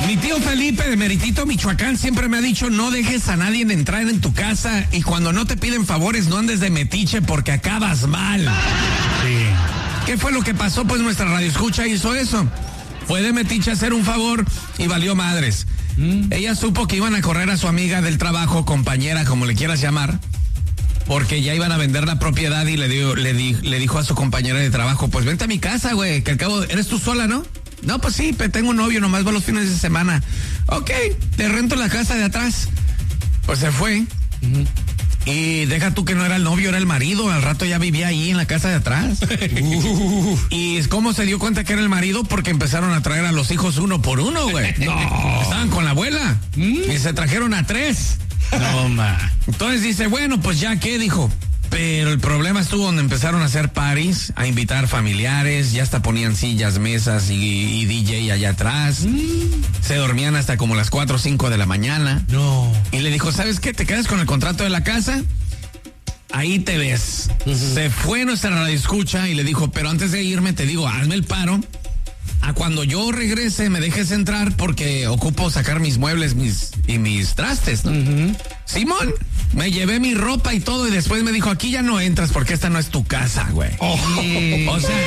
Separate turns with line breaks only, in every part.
Mi tío Felipe de Meritito, Michoacán, siempre me ha dicho: no dejes a nadie entrar en tu casa y cuando no te piden favores no andes de metiche porque acabas mal. Sí. ¿Qué fue lo que pasó? Pues nuestra radioescucha hizo eso. Fue de metiche a hacer un favor y valió madres. Ella supo que iban a correr a su amiga del trabajo, compañera, como le quieras llamar, porque ya iban a vender la propiedad y le dijo a su compañera de trabajo: pues vente a mi casa, güey, que al cabo eres tú sola, ¿no? No, pues sí, tengo un novio, nomás va los fines de semana. Ok, te rento la casa de atrás. Pues se fue. Y deja tú que no era el novio, era el marido. Al rato ya vivía ahí en la casa de atrás. ¿Y cómo se dio cuenta que era el marido? Porque empezaron a traer a los hijos uno por uno, güey. No. Estaban con la abuela. Y se trajeron a 3. No, ma. Entonces dice, bueno, pues ya qué, dijo. Pero el problema estuvo donde empezaron a hacer parties, a invitar familiares, ya hasta ponían sillas, mesas y DJ allá atrás. Se dormían hasta como las 4 o 5 de la mañana. No. Y le dijo, ¿sabes qué? ¿Te quedas con el contrato de la casa? Ahí te ves. Se fue nuestra radioescucha y le dijo, pero antes de irme te digo, hazme el paro. A cuando yo regrese me dejes entrar porque ocupo sacar mis muebles y mis trastes, ¿no? Simón, me llevé mi ropa y todo y después me dijo, aquí ya no entras porque esta no es tu casa, güey. O sea,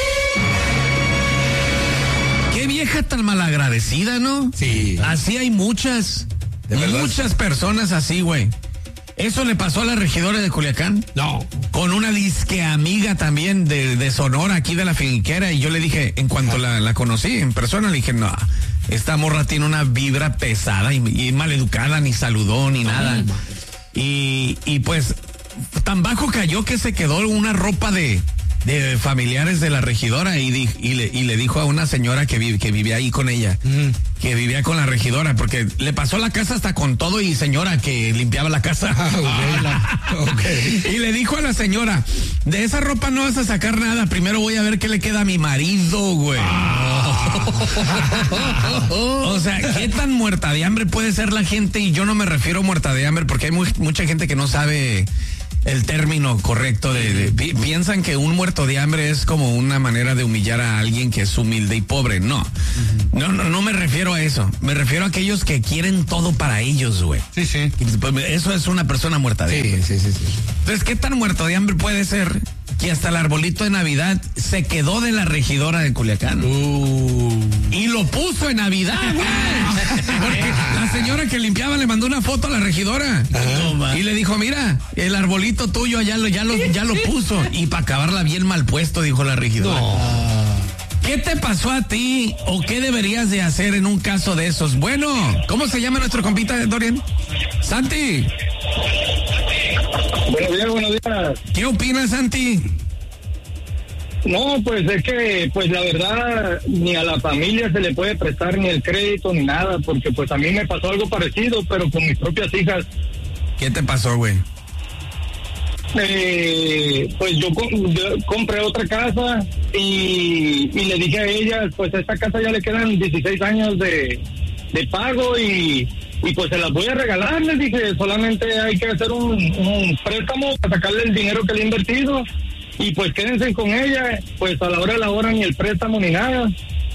qué vieja tan malagradecida, ¿no? Sí. Así hay muchas personas así, güey. ¿Eso le pasó a la regidora de Culiacán? No. Con una disque amiga también de Sonora, aquí de la finquera, y yo le dije, en cuanto la conocí en persona, le dije, no, esta morra tiene una vibra pesada y maleducada, ni saludó, ni nada. Y pues, tan bajo cayó que se quedó una ropa de familiares de la regidora y le dijo a una señora que vivía ahí con ella, que vivía con la regidora, porque le pasó la casa hasta con todo y señora que limpiaba la casa. Y le dijo a la señora, de esa ropa no vas a sacar nada, primero voy a ver qué le queda a mi marido, güey. O sea, ¿qué tan muerta de hambre puede ser la gente? Y yo no me refiero a muerta de hambre porque hay mucha gente que no sabe el término correcto piensan que un muerto de hambre es como una manera de humillar a alguien que es humilde y pobre. No me refiero a eso. Me refiero a aquellos que quieren todo para ellos, güey. Sí. Eso es una persona muerta de hambre. Sí. Entonces, ¿qué tan muerto de hambre puede ser que hasta el arbolito de Navidad se quedó de la regidora de Culiacán? Y lo puso en Navidad, güey. Porque la señora que limpiaba le mandó una foto a la regidora. Y le dijo, mira, el arbolito tuyo ya lo puso. Y para acabarla bien mal puesto, dijo la regidora. ¿Qué te pasó a ti o qué deberías de hacer en un caso de esos? Bueno, ¿cómo se llama nuestro compita, Dorian? Santi.
Buenos días.
¿Qué opinas, Santi?
No, pues es que, pues la verdad, ni a la familia se le puede prestar ni el crédito ni nada, porque pues a mí me pasó algo parecido, pero con mis propias hijas.
¿Qué te pasó, güey?
Pues yo compré otra casa y le dije a ellas, pues a esta casa ya le quedan 16 años de pago y pues se las voy a regalar, les dije, solamente hay que hacer un préstamo para sacarle el dinero que le he invertido y pues quédense con ella, pues a la hora ni el préstamo ni nada.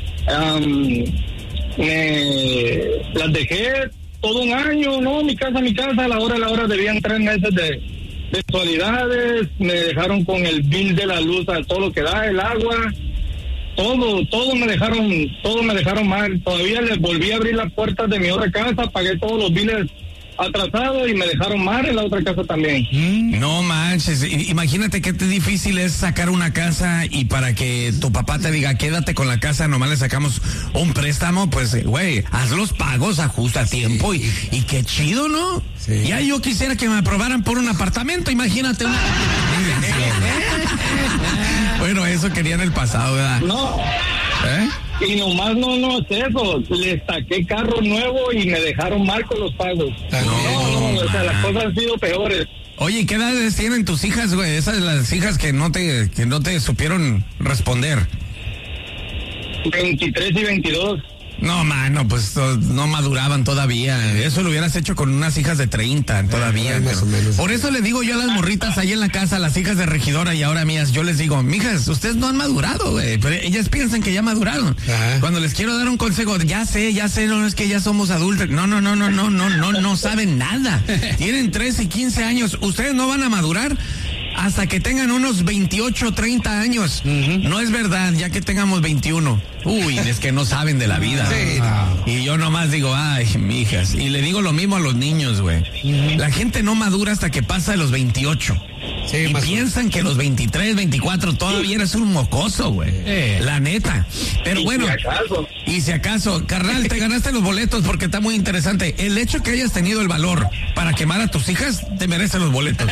Las dejé todo un año, no, mi casa, a la hora debían 3 meses de mensualidades, me dejaron con el bill de la luz a todo lo que da, el agua, todo me dejaron mal. Todavía les volví a abrir las puertas de mi otra casa, pagué todos los billes atrasados y me dejaron mal en la otra casa también.
No manches, imagínate qué difícil es sacar una casa y para que tu papá te diga quédate con la casa, nomás le sacamos un préstamo, pues güey, haz los pagos, ajusta tiempo y qué chido, ¿no? Sí. Ya yo quisiera que me aprobaran por un apartamento, imagínate una... Bueno, eso quería en el pasado, ¿verdad?
No. Y nomás no es eso, les saqué carro nuevo y me dejaron mal con los pagos. O sea, las cosas han sido peores.
Oye, ¿qué edades tienen tus hijas, güey? Esas las hijas que no te supieron responder.
23 y 22.
No, mano, pues no maduraban todavía. Eso lo hubieras hecho con unas hijas de 30 todavía.
Más o menos.
Por eso le digo yo a las morritas ahí en la casa, las hijas de regidora y ahora mías, yo les digo, mijas, ustedes no han madurado, güey. Pero ellas piensan que ya maduraron.
Ajá.
Cuando les quiero dar un consejo, ya sé, no es que ya somos adultos. No saben nada. Tienen 13 y 15 años. Ustedes no van a madurar hasta que tengan unos 28, 30 años. No es verdad, ya que tengamos 21. Uy, es que no saben de la vida.
Sí.
Y yo nomás digo, ay, mijas. Y le digo lo mismo a los niños, güey. La gente no madura hasta que pasa de los 28.
Sí,
Y piensan que los 23, 24 todavía eres un mocoso, güey. La neta. Pero bueno, y si acaso, carnal, te ganaste los boletos porque está muy interesante. El hecho que hayas tenido el valor para quemar a tus hijas, te merecen los boletos.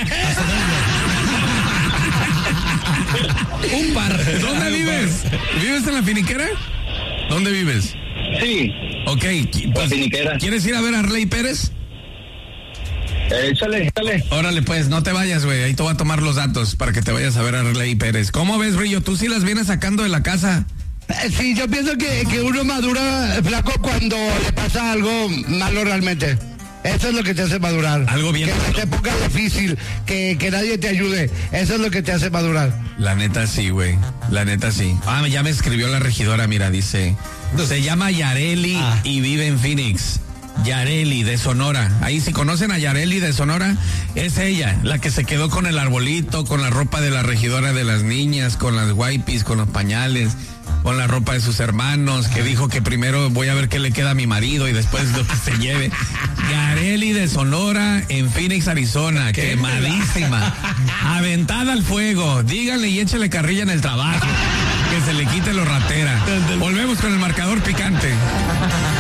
Un par. ¿Dónde vives? ¿Vives en la Finiquera? ¿Dónde vives?
Sí.
Ok, pues,
Finiquera.
¿quieres ir a ver a Arley Pérez?
Échale.
Órale, pues, no te vayas, güey. Ahí te voy a tomar los datos para que te vayas a ver a Arley Pérez. ¿Cómo ves, Rillo? ¿Tú sí las vienes sacando de la casa?
Sí, yo pienso que uno madura, flaco, cuando le pasa algo malo realmente. Eso es lo que te hace madurar.
Algo bien.
Que te ponga difícil, que nadie te ayude. Eso es lo que te hace madurar.
La neta sí, güey. La neta sí. Ah, ya me escribió la regidora, mira, dice. Se llama Yareli y vive en Phoenix. Yareli de Sonora. Ahí si conocen a Yareli de Sonora, es ella, la que se quedó con el arbolito, con la ropa de la regidora de las niñas, con las wipes, con los pañales, con la ropa de sus hermanos, que dijo que primero voy a ver qué le queda a mi marido y después lo que se lleve. Yareli de Sonora en Phoenix, Arizona, quemadísima, aventada al fuego. Díganle y échale carrilla en el trabajo, que se le quite lo ratera. Volvemos con el marcador picante.